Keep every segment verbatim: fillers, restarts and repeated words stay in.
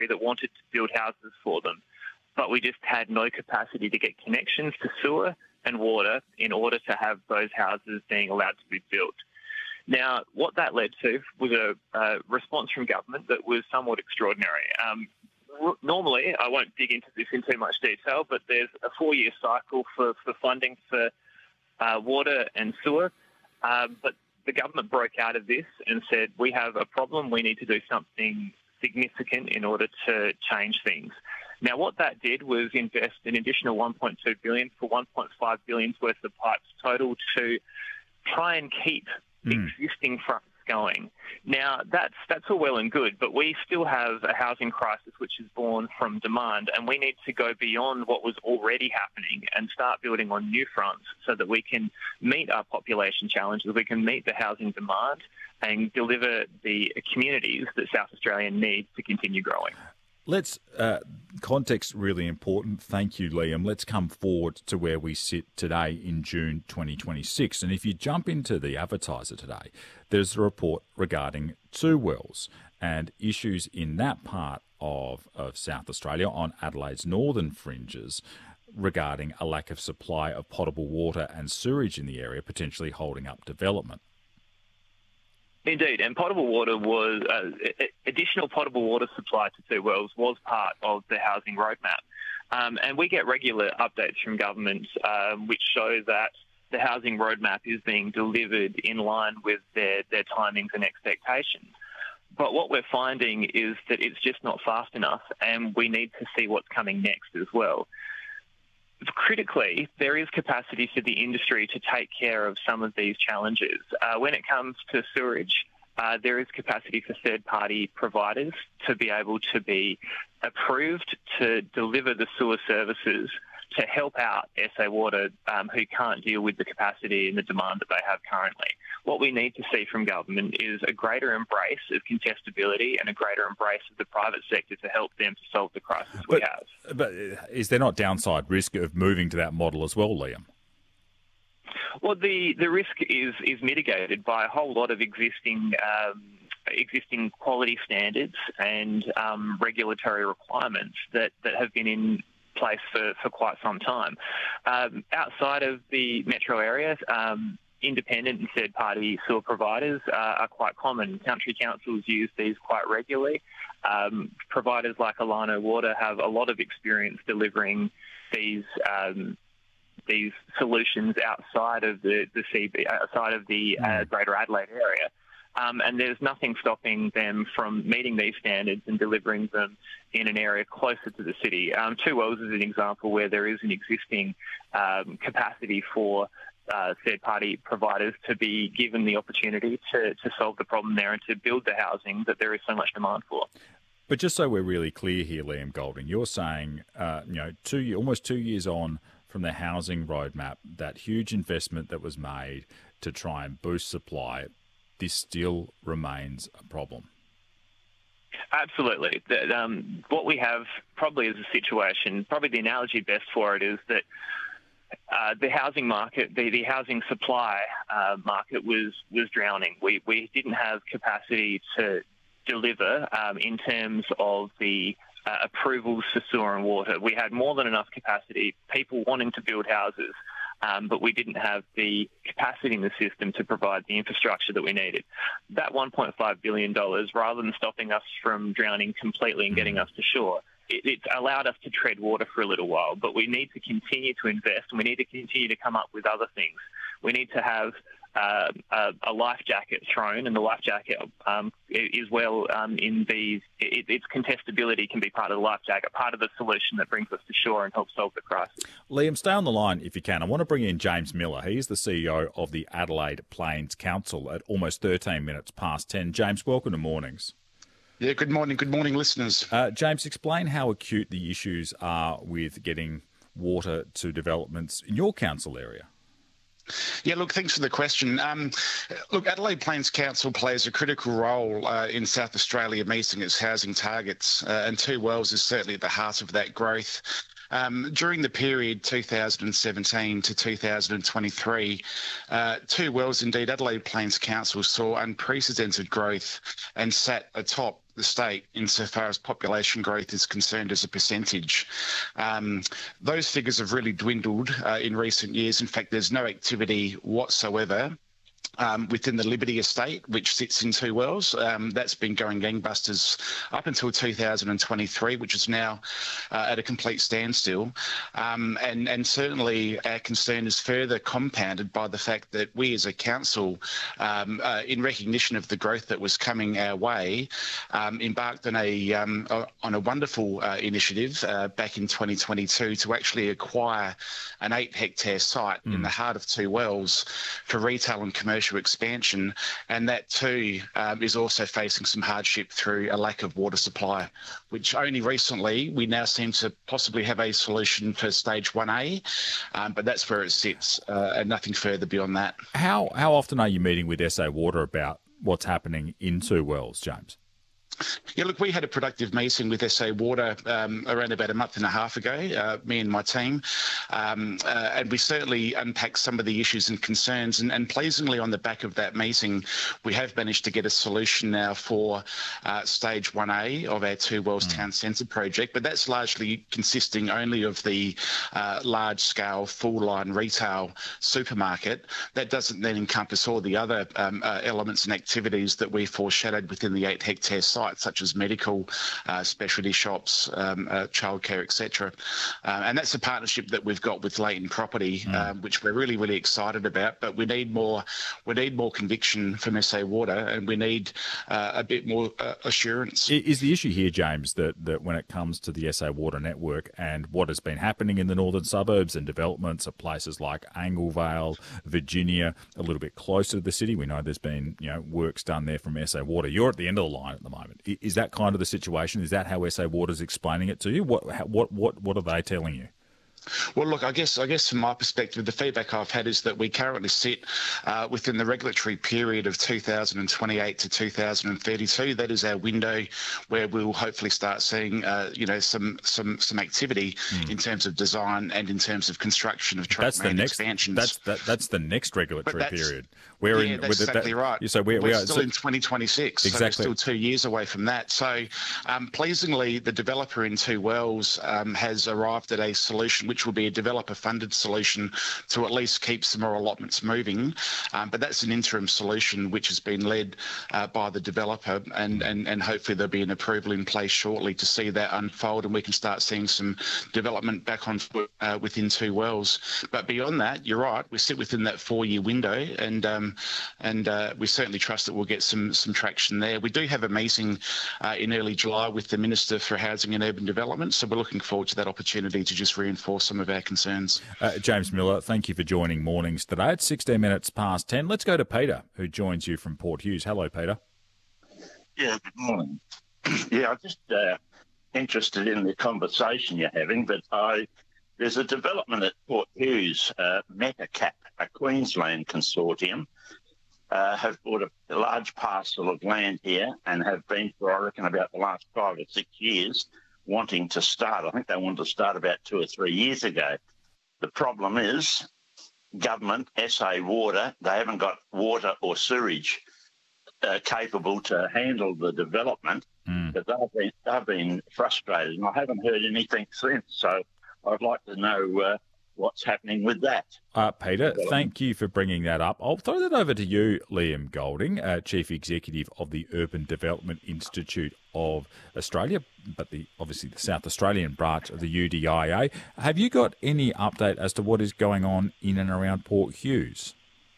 that wanted to build houses for them, but we just had no capacity to get connections to sewer and water in order to have those houses being allowed to be built. Now, what that led to was a, a response from government that was somewhat extraordinary. Um, r- normally, I won't dig into this in too much detail, but there's a four-year cycle for, for funding for uh, water and sewer, uh, but the government broke out of this and said, we have a problem, we need to do something significant in order to change things. Now, what that did was invest an additional one point two billion dollars for one point five billion dollars worth of pipes total to try and keep mm. existing fronts going. Now, that's that's all well and good, but we still have a housing crisis which is born from demand, and we need to go beyond what was already happening and start building on new fronts so that we can meet our population challenges, we can meet the housing demand and deliver the communities that South Australia needs to continue growing. Let's, uh, context really important. Thank you, Liam. Let's come forward to where we sit today in June twenty twenty-six. And if you jump into the Advertiser today, there's a report regarding two wells and issues in that part of, of South Australia on Adelaide's northern fringes regarding a lack of supply of potable water and sewerage in the area, potentially holding up development. Indeed, and potable water was, uh, additional potable water supply to two wells was part of the housing roadmap. Um, and we get regular updates from government um, which show that the housing roadmap is being delivered in line with their, their timings and expectations. But what we're finding is that it's just not fast enough, and we need to see what's coming next as well. Critically, there is capacity for the industry to take care of some of these challenges. Uh, when it comes to sewerage, uh, there is capacity for third-party providers to be able to be approved to deliver the sewer services to help out S A Water, um, who can't deal with the capacity and the demand that they have currently. What we need to see from government is a greater embrace of contestability and a greater embrace of the private sector to help them to solve the crisis but, we have. But is there not downside risk of moving to that model as well, Liam? Well, the, the risk is, is mitigated by a whole lot of existing um, existing quality standards and um, regulatory requirements that, that have been in place for, for quite some time. Um, outside of the metro area, um, independent and third-party sewer providers uh, are quite common. Country councils use these quite regularly. Um, providers like Alano Water have a lot of experience delivering these um, these solutions outside of the, the C B, outside of the uh, Greater Adelaide area. Um, and there's nothing stopping them from meeting these standards and delivering them in an area closer to the city. Um, Two Wells is an example where there is an existing um, capacity for uh, third-party providers to be given the opportunity to, to solve the problem there and to build the housing that there is so much demand for. But just so we're really clear here, Liam Golding, you're saying, uh, you know, two almost two years on from the housing roadmap, that huge investment that was made to try and boost supply, this still remains a problem. Absolutely. The, um, what we have probably is a situation, probably the analogy best for it is that uh, the housing market, the, the housing supply uh, market was, was drowning. We, we didn't have capacity to deliver um, in terms of the uh, approvals for sewer and water. We had more than enough capacity, people wanting to build houses, Um, but we didn't have the capacity in the system to provide the infrastructure that we needed. That one point five billion dollars, rather than stopping us from drowning completely and getting us to shore, it, it's allowed us to tread water for a little while, but we need to continue to invest, and we need to continue to come up with other things. We need to have uh, a, a life jacket thrown, and the life jacket um, is well um, in these. It, its contestability can be part of the life jacket, part of the solution that brings us to shore and helps solve the crisis. Liam, stay on the line if you can. I want to bring in James Miller. He's the C E O of the Adelaide Plains Council at almost thirteen minutes past ten. James, welcome to Mornings. Yeah, good morning. Good morning, listeners. Uh, James, explain how acute the issues are with getting water to developments in your council area. Yeah, look, thanks for the question. Um, look, Adelaide Plains Council plays a critical role uh, in South Australia meeting its housing targets, uh, and Two Wells is certainly at the heart of that growth. Um, during the period two thousand seventeen to two thousand twenty-three, uh, Two Wells, indeed, Adelaide Plains Council saw unprecedented growth and sat atop the state insofar as population growth is concerned as a percentage. Um, those figures have really dwindled uh, in recent years. In fact, there's no activity whatsoever Um, within the Liberty estate, which sits in Two Wells. Um, that's been going gangbusters up until two thousand twenty-three, which is now uh, at a complete standstill. Um, and, and certainly our concern is further compounded by the fact that we as a council, um, uh, in recognition of the growth that was coming our way, um, embarked on a, um, on a wonderful uh, initiative uh, back in twenty twenty-two to actually acquire an eight hectare site mm. in the heart of Two Wells for retail and commercial expansion, and that too um, is also facing some hardship through a lack of water supply, which only recently we now seem to possibly have a solution for stage one A, um, but that's where it sits uh, and nothing further beyond that. How how often are you meeting with S A Water about what's happening in Two Wells, James? Yeah, look, we had a productive meeting with S A Water um, around about a month and a half ago, uh, me and my team, um, uh, and we certainly unpacked some of the issues and concerns. And, and pleasingly, on the back of that meeting, we have managed to get a solution now for uh, stage one A of our Two Wells mm. Town Centre project. But that's largely consisting only of the uh, large-scale, full-line retail supermarket. That doesn't then encompass all the other um, uh, elements and activities that we foreshadowed within the eight-hectare site, such as medical, uh, specialty shops, um, uh, childcare, et cetera. Uh, and that's a partnership that we've got with Leighton Property, mm. um, which we're really, really excited about. But we need more, we need more conviction from S A Water, and we need uh, a bit more uh, assurance. Is the issue here, James, that, that when it comes to the S A Water network and what has been happening in the northern suburbs and developments of places like Anglevale, Virginia, a little bit closer to the city, we know there's been, you know, works done there from S A Water. You're at the end of the line at the moment. Is that kind of the situation? Is that how S A Water is explaining it to you? What what what what are they telling you? Well, look, I guess I guess from my perspective, the feedback I've had is that we currently sit uh, within the regulatory period of two thousand twenty-eight to two thousand thirty-two. That is our window where we will hopefully start seeing, uh, you know, some some some activity mm. in terms of design and in terms of construction of track main expansions. That's that, that's the next regulatory period. We're yeah, in, that's exactly that, right. So we're, we're we are, still so, in twenty twenty-six. Exactly. So we're still two years away from that. So um, pleasingly, the developer in Two Wells um, has arrived at a solution which will be a developer-funded solution to at least keep some more allotments moving. Um, but that's an interim solution which has been led uh, by the developer, and, and, and hopefully there'll be an approval in place shortly to see that unfold, and we can start seeing some development back on foot uh, within Two Wells. But beyond that, you're right, we sit within that four-year window, and um, and uh, we certainly trust that we'll get some some traction there. We do have a meeting uh, in early July with the Minister for Housing and Urban Development, so we're looking forward to that opportunity to just reinforce some of our concerns. Uh, James Miller, thank you for joining Mornings today. It's sixteen minutes past ten. Let's go to Peter, who joins you from Port Hughes. Hello, Peter. Yeah, good morning. Yeah, I'm just uh, interested in the conversation you're having, but I there's a development at Port Hughes, uh, Metacap, a Queensland consortium, uh, have bought a, a large parcel of land here and have been for, I reckon, about the last five or six years wanting to start. I think they wanted to start about two or three years ago. The problem is government, S A Water, they haven't got water or sewage uh, capable to handle the development, mm. but they've been, they've been frustrated, and I haven't heard anything since. So I'd like to know uh, what's happening with that. Uh, Peter, thank you for bringing that up. I'll throw that over to you, Liam Golding, uh, Chief Executive of the Urban Development Institute of Australia, but the obviously the South Australian branch of the U D I A. Have you got any update as to what is going on in and around Port Hughes?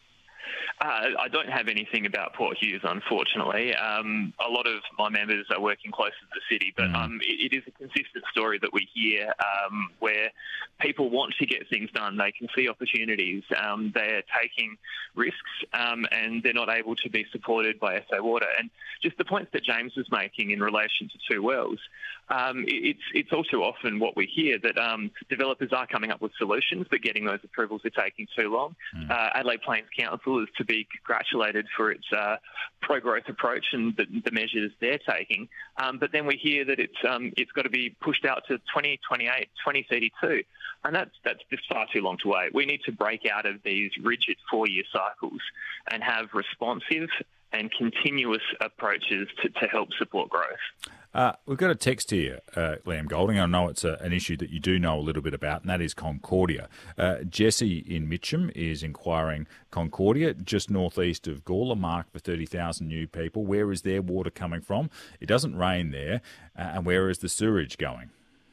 Uh, I don't have anything about Port Hughes, unfortunately. Um, a lot of my members are working close to the city, but um, it, it is a consistent story that we hear um, where people want to get things done. They can see opportunities. Um, they're taking risks um, and they're not able to be supported by S A Water. And just the points that James was making in relation to Two Wells, um, it, it's, it's all too often what we hear, that um, developers are coming up with solutions, but getting those approvals are taking too long. Mm. Uh, Adelaide Plains Council is to be congratulated for its uh, pro-growth approach and the, the measures they're taking. Um, but then we hear that it's um, it's got to be pushed out to twenty twenty-eight, twenty thirty-two. And that's, that's just far too long to wait. We need to break out of these rigid four-year cycles and have responsive and continuous approaches to, to help support growth. Uh, we've got a text here, uh, Liam Golding. I know it's a, an issue that you do know a little bit about, and that is Concordia. Uh, Jesse in Mitcham is inquiring, Concordia, just northeast of Gawler, marked for thirty thousand new people. Where is their water coming from? It doesn't rain there. Uh, and where is the sewerage going?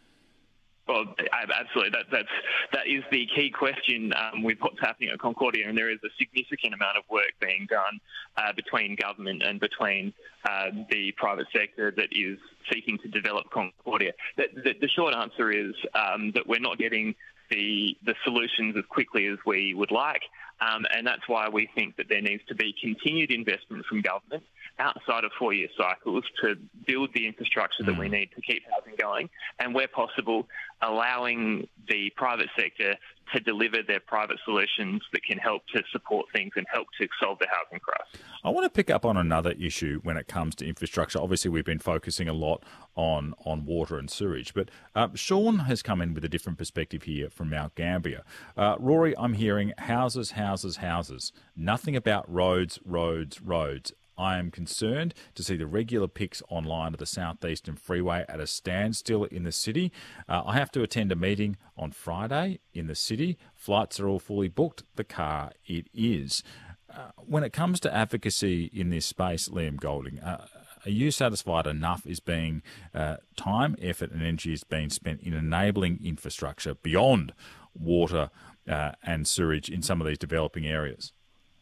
Well, absolutely. That, that's, that is the key question um, with what's happening at Concordia, and there is a significant amount of work being done uh, between government and between uh, the private sector that is seeking to develop Concordia. The, the, the short answer is um, that we're not getting the, the solutions as quickly as we would like, um, and that's why we think that there needs to be continued investment from government outside of four-year cycles to build the infrastructure that we need to keep housing going, and where possible, allowing the private sector to deliver their private solutions that can help to support things and help to solve the housing crisis. I want to pick up on another issue when it comes to infrastructure. Obviously, we've been focusing a lot on, on water and sewage, but uh, Sean has come in with a different perspective here from Mount Gambier. Uh, Rory, I'm hearing houses, houses, houses, nothing about roads, roads, roads. I am concerned to see the regular pics online of the Southeastern Freeway at a standstill in the city. Uh, I have to attend a meeting on Friday in the city. Flights are all fully booked. The car, it is. Uh, when it comes to advocacy in this space, Liam Golding, uh, are you satisfied enough is being uh, time, effort and energy is being spent in enabling infrastructure beyond water uh, and sewage in some of these developing areas?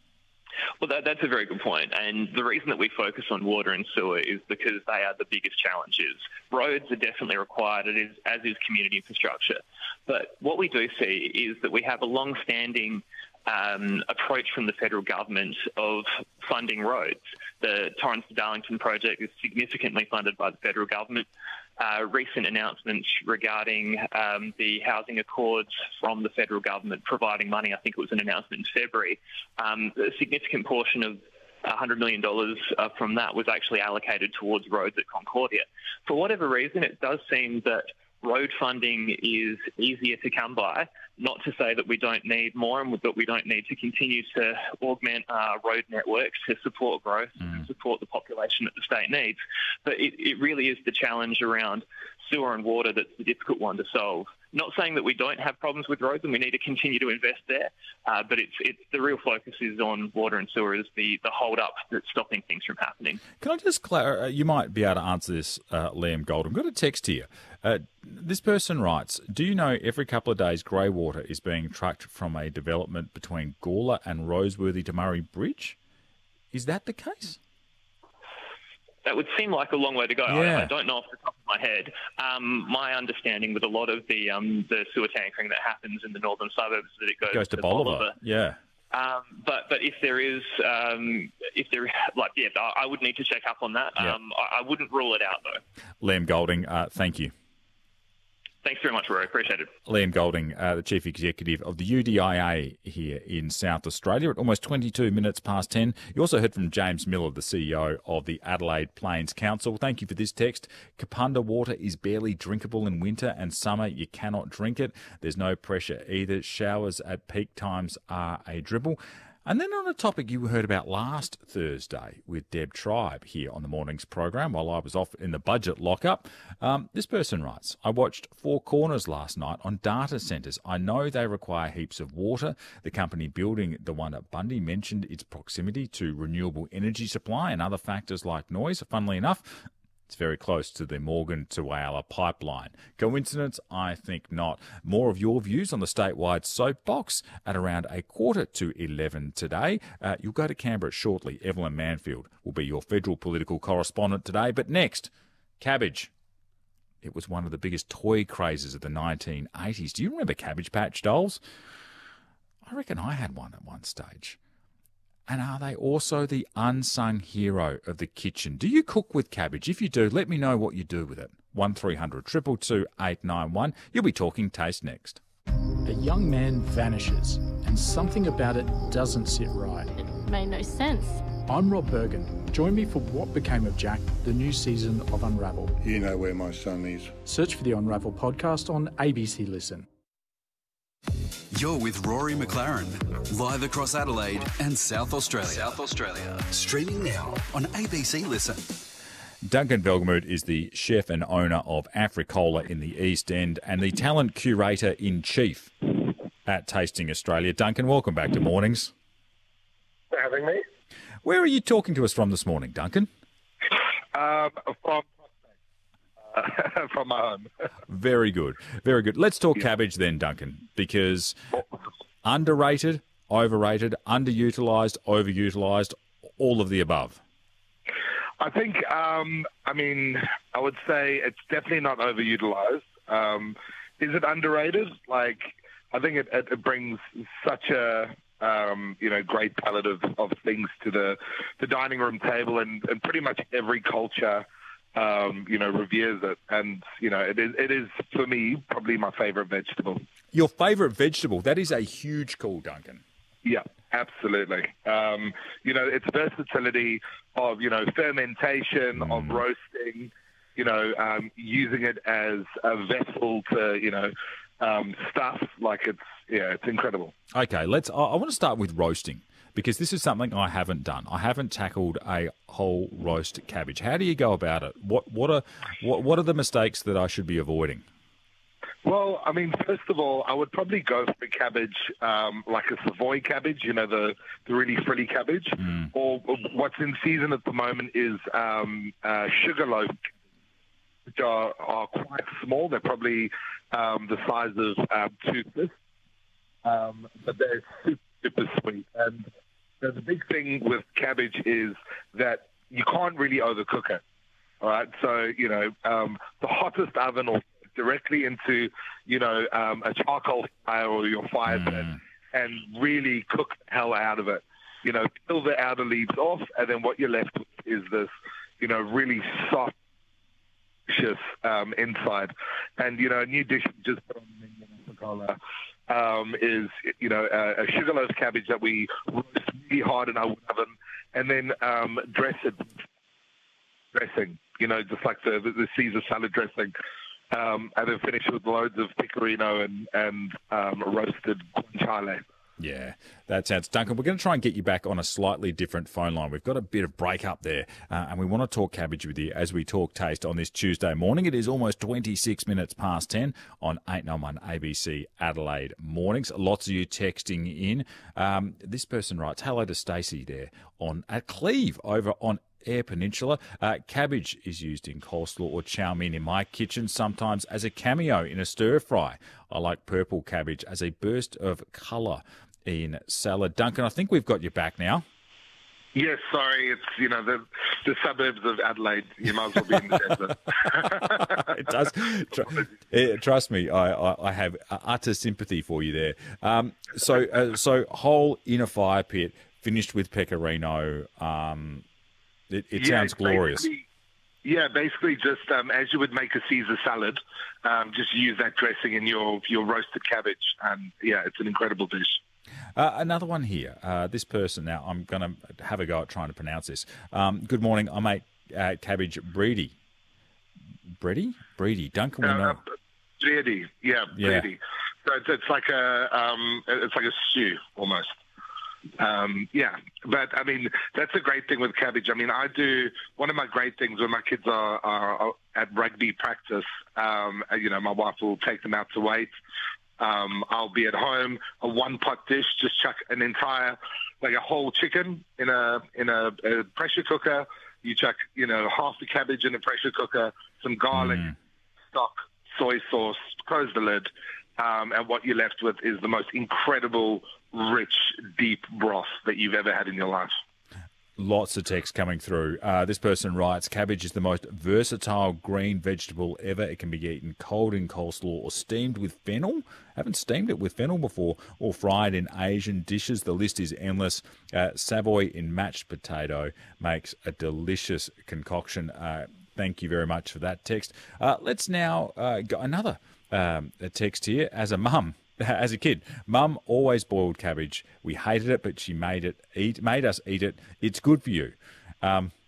Well, that, that's a very good point. And the reason that we focus on water and sewer is because they are the biggest challenges. Roads are definitely required, as is community infrastructure. But what we do see is that we have a long-standing um, approach from the federal government of funding roads. The Torrens to Darlington project is significantly funded by the federal government. Uh, recent announcements regarding um, the housing accords from the federal government providing money, I think it was an announcement in February, um, a significant portion of one hundred million dollars uh, from that was actually allocated towards roads at Concordia. For whatever reason, it does seem that road funding is easier to come by. Not to say that we don't need more and that we don't need to continue to augment our road networks to support growth mm. and support the population that the state needs. But it, it really is the challenge around sewer and water that's the difficult one to solve. Not saying that we don't have problems with roads and we need to continue to invest there, uh, but it's it's the real focus is on water and sewer as the, the hold-up that's stopping things from happening. Can I just clarify, you might be able to answer this, uh, Liam Golding. I've got a text here. Uh, this person writes, do you know every couple of days grey water is being trucked from a development between Gawler and Roseworthy to Murray Bridge? Is that the case? That would seem like a long way to go. Yeah. I, I don't know off the top of my head. Um, my understanding with a lot of the um, the sewer tankering that happens in the northern suburbs is that it goes, it goes to, to Bolivar. Bolivar. Yeah. Um, but but if there is, um, if there like yeah, I, I would need to check up on that. Yeah. Um, I, I wouldn't rule it out though. Liam Golding, uh, thank you. Thanks very much, Rory. Appreciate it. Liam Golding, uh, the Chief Executive of the U D I A here in South Australia at almost twenty-two minutes past ten. You also heard from James Miller, the C E O of the Adelaide Plains Council. Thank you for this text. Kapunda water is barely drinkable in winter and summer. You cannot drink it. There's no pressure either. Showers at peak times are a dribble. And then on a topic you heard about last Thursday with Deb Tribe here on the morning's program while I was off in the budget lockup, um, this person writes, I watched Four Corners last night on data centres. I know they require heaps of water. The company building the one at Bundy mentioned its proximity to renewable energy supply and other factors like noise. Funnily enough, it's very close to the Morgan to Whyalla pipeline. Coincidence? I think not. More of your views on the statewide soapbox at around a quarter to eleven today. Uh, you'll go to Canberra shortly. Evelyn Manfield will be your federal political correspondent today. But next, cabbage. It was one of the biggest toy crazes of the nineteen eighties. Do you remember Cabbage Patch dolls? I reckon I had one at one stage. And are they also the unsung hero of the kitchen? Do you cook with cabbage? If you do, let me know what you do with it. one three hundred, two two two, eight nine one. You'll be talking taste next. A young man vanishes, and something about it doesn't sit right. It made no sense. I'm Rob Bergen. Join me for What Became of Jack, the new season of Unravel. You know where my son is. Search for the Unravel podcast on A B C Listen. You're with Rory McLaren, live across Adelaide and South Australia. South Australia. Streaming now on A B C Listen. Duncan Velgemuth is the chef and owner of Africola in the East End and the talent curator-in-chief at Tasting Australia. Duncan, welcome back to Mornings. For having me. Where are you talking to us from this morning, Duncan? Um, from uh, from my home. Very good, very good. Let's talk yeah. cabbage then, Duncan, because underrated, overrated, underutilised, overutilised, all of the above. I think, um, I mean, I would say it's definitely not overutilised. Um, is it underrated? Like, I think it, it, it brings such a, um, you know, great palette of, of things to the, the dining room table, and, and pretty much every culture, um, you know, reveres it. And, you know, it is, it is, for me, probably my favourite vegetable. Your favourite vegetable? That is a huge call, Duncan. Yeah. Absolutely. Um, you know, its versatility of, you know, fermentation, mm. of roasting, you know, um, using it as a vessel to, you know, um, stuff, like it's, yeah, it's incredible. Okay, let's, I, I want to start with roasting, because this is something I haven't done. I haven't tackled a whole roast cabbage. How do you go about it? What, what are, what, what are the mistakes that I should be avoiding? Well, I mean, first of all, I would probably go for a cabbage um, like a Savoy cabbage, you know, the, the really frilly cabbage. Mm. Or, or what's in season at the moment is um, uh, sugarloaf, which are, are quite small. They're probably um, the size of um, toothpaste, um, but they're super, super sweet. And you know, the big thing with cabbage is that you can't really overcook it. All right, so, you know, um, the hottest oven or directly into, you know, um, a charcoal fire or your fire pit, mm. and really cook the hell out of it. You know, peel the outer leaves off, and then what you're left with is this, you know, really soft, delicious um, inside. And, you know, a new dish we just put on the menu in Africola um, is, you know, a, a sugarloaf cabbage that we roast really hard in our oven, and then um, dress it with dressing, you know, just like the, the, the Caesar salad dressing. Um, and then finish with loads of pecorino and, and um, roasted guanciale. Yeah, that sounds... Duncan, we're going to try and get you back on a slightly different phone line. We've got a bit of break up there, uh, and we want to talk cabbage with you as we talk taste on this Tuesday morning. It is almost twenty-six minutes past ten on eight ninety-one A B C Adelaide Mornings. Lots of you texting in. Um, this person writes, hello to Stacey there on at Cleve over on Eyre Peninsula. Uh, cabbage is used in coleslaw or chow mein in my kitchen, sometimes as a cameo in a stir fry. I like purple cabbage as a burst of colour in salad. Duncan, I think we've got you back now. Yes, sorry, it's, you know, the the suburbs of Adelaide. You might as well be in the desert. It does. Tr- trust me, I, I, I have utter sympathy for you there. Um, so, uh, so whole in a fire pit, finished with pecorino. Um, It, it yeah, sounds glorious. Yeah, basically just um, as you would make a Caesar salad, um, just use that dressing in your your roasted cabbage. And, yeah, it's an incredible dish. Uh, another one here. Uh, this person, now I'm going to have a go at trying to pronounce this. Um, good morning. I make uh, cabbage breedy. Breedy? Breedy. Duncan will know. Uh, breedy, yeah, yeah. breedy. So it's, it's like a um, it's like a stew almost. Um, yeah, but I mean, that's a great thing with cabbage. I mean, I do, one of my great things when my kids are, are, are at rugby practice, um, you know, my wife will take them out to weight. Um, I'll be at home, a one pot dish, just chuck an entire, like a whole chicken in a, in a, a pressure cooker. You chuck, you know, half the cabbage in a pressure cooker, some garlic, mm. stock, soy sauce, close the lid. Um, and what you're left with is the most incredible, rich, deep broth that you've ever had in your life. Lots of text coming through. Uh, this person writes, cabbage is the most versatile green vegetable ever. It can be eaten cold in coleslaw or steamed with fennel. Haven't steamed it with fennel before. Or fried in Asian dishes. The list is endless. Uh, Savoy in mashed potato makes a delicious concoction. Uh, thank you very much for that text. Uh, let's now uh, go another um, a text here. As a mum, as a kid, Mum always boiled cabbage. We hated it, but she made it eat, made us eat it. It's good for you. Um,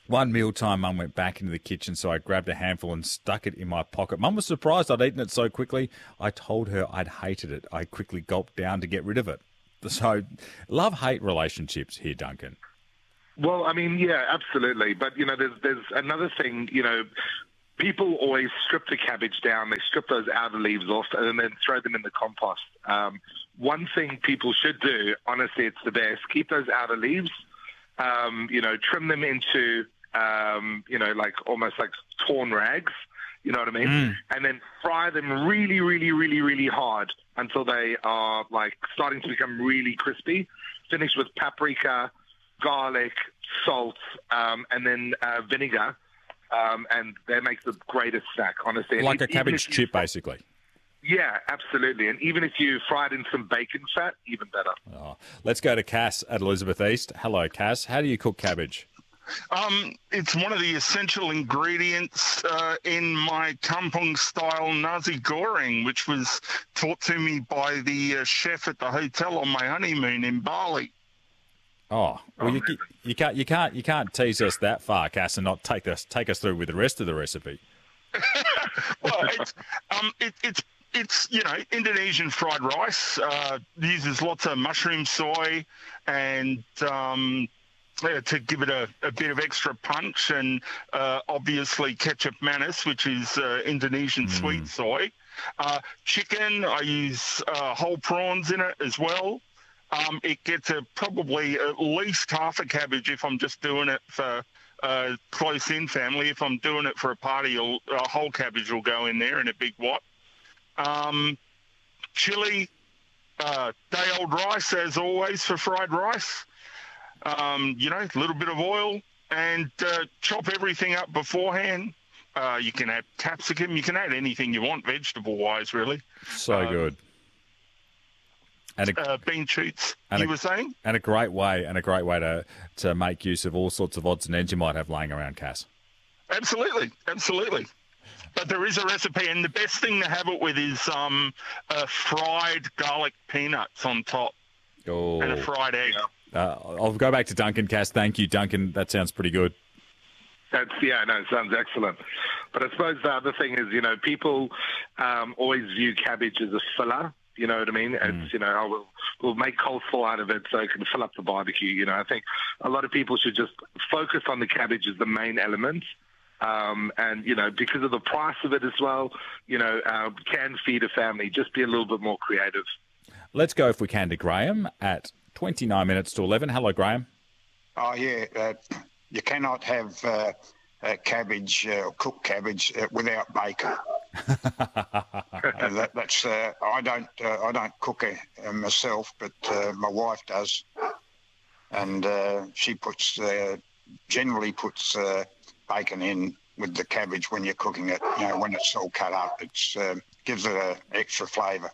One mealtime, Mum went back into the kitchen, so I grabbed a handful and stuck it in my pocket. Mum was surprised I'd eaten it so quickly. I told her I'd hated it. I quickly gulped down to get rid of it. So, love-hate relationships here, Duncan. Well, I mean, yeah, absolutely. But, you know, there's there's another thing, you know, people always strip the cabbage down. They strip those outer leaves off and then throw them in the compost. Um, one thing people should do, honestly, it's the best, keep those outer leaves, um, you know, trim them into... Um, you know, like almost like torn rags, you know what I mean? Mm. And then fry them really, really, really, really hard until they are like starting to become really crispy. Finish with paprika, garlic, salt, um, and then uh, vinegar. Um, and that makes the greatest snack, honestly. Like and a cabbage chip, basically. Yeah, absolutely. And even if you fried in some bacon fat, even better. Oh. Let's go to Cass at Elizabeth East. Hello, Cass. How do you cook cabbage? Um, it's one of the essential ingredients uh, in my kampung-style nasi goreng, which was taught to me by the uh, chef at the hotel on my honeymoon in Bali. Oh, well, you, you can't, you can't, you can't tease us that far, Cass, and not take us, take us through with the rest of the recipe. Well, it's, um, it, it's, it's you know, Indonesian fried rice. Uh, uses lots of mushroom, soy, and um. Yeah, to give it a, a bit of extra punch, and uh, obviously ketchup manis, which is uh, Indonesian mm. sweet soy. Uh, chicken, I use uh, whole prawns in it as well. Um, it gets a, probably at least half a cabbage if I'm just doing it for uh, close-in family. If I'm doing it for a party, a whole cabbage will go in there in a big wok. Um, chili, uh, day-old rice, as always, for fried rice. Um, you know, a little bit of oil, and uh, chop everything up beforehand. Uh, you can add capsicum. You can add anything you want, vegetable-wise, really. So uh, good. And a, uh, bean shoots, and you a, were saying? And a great way, and a great way to, to make use of all sorts of odds and ends you might have laying around, Cass. Absolutely, absolutely. But there is a recipe, and the best thing to have it with is um, uh, fried garlic peanuts on top. Oh. And a fried egg. Uh, I'll go back to Duncan, Cass. Thank you, Duncan. That sounds pretty good. That's, yeah, no, it sounds excellent. But I suppose the other thing is, you know, people um, always view cabbage as a filler. You know what I mean? Mm. It's, you know, oh, we'll, we'll make coleslaw out of it so it can fill up the barbecue. You know, I think a lot of people should just focus on the cabbage as the main element. Um, and, you know, because of the price of it as well, you know, uh, can feed a family. Just be a little bit more creative. Let's go, if we can, to Graham at twenty-nine minutes to eleven. Hello, Graham. Oh, yeah. Uh, you cannot have uh, uh, cabbage, uh, cooked cabbage, uh, without bacon. uh, that, that's. Uh, I don't. Uh, I don't cook it uh, myself, but uh, my wife does, and uh, she puts uh, generally puts uh, bacon in with the cabbage when you're cooking it. You know, when it's all cut up, it uh, gives it an extra flavour.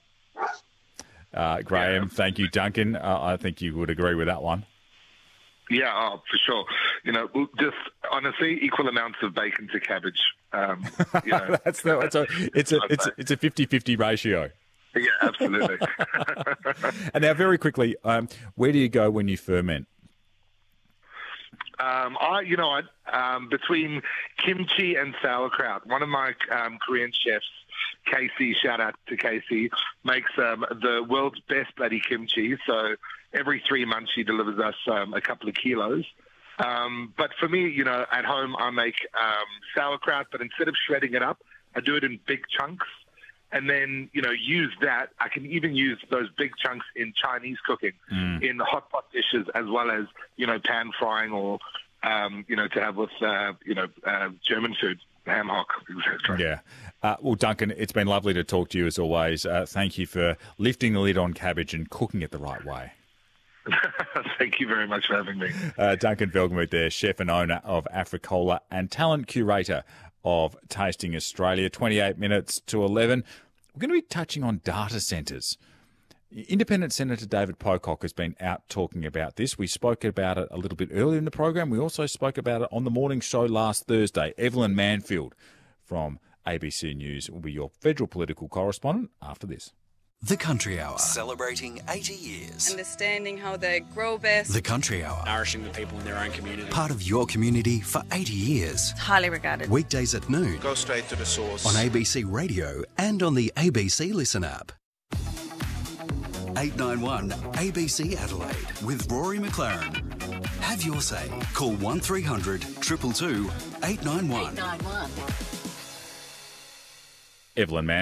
Uh, Graham, yeah. Thank you, Duncan. Uh, I think you would agree with that one. Yeah, oh, for sure. You know, just honestly, equal amounts of bacon to cabbage. Um, you know. That's the, it's a it's a it's a, it's a fifty-fifty ratio. Yeah, absolutely. And now, very quickly, um, where do you go when you ferment? Um, I, you know what, um, between kimchi and sauerkraut, one of my um, Korean chefs, Casey, shout out to Casey, makes um, the world's best bloody kimchi. So every three months she delivers us um, a couple of kilos. Um, but for me, you know, at home I make um, sauerkraut, but instead of shredding it up, I do it in big chunks. And then, you know, use that. I can even use those big chunks in Chinese cooking, mm. in hot pot dishes, as well as, you know, pan frying or, um, you know, to have with, uh, you know, uh, German food, ham hock, et cetera. Yeah. Uh, well, Duncan, it's been lovely to talk to you as always. Uh, thank you for lifting the lid on cabbage and cooking it the right way. Thank you very much for having me. Uh, Duncan Velgemuth there, chef and owner of Africola and talent curator of Tasting Australia. twenty-eight minutes to eleven. We're going to be touching on data centres. Independent Senator David Pocock has been out talking about this. We spoke about it a little bit earlier in the program. We also spoke about it on the morning show last Thursday. Evelyn Manfield from A B C News will be your federal political correspondent after this. The Country Hour, celebrating eighty years. Understanding how they grow best. The Country Hour, nourishing the people in their own community. Part of your community for eighty years. It's highly regarded. Weekdays at noon. Go straight to the source. On A B C Radio and on the A B C Listen app. eight nine one A B C Adelaide with Rory McLaren. Have your say. Call one three hundred two two two eight nine one. Evelyn Mann.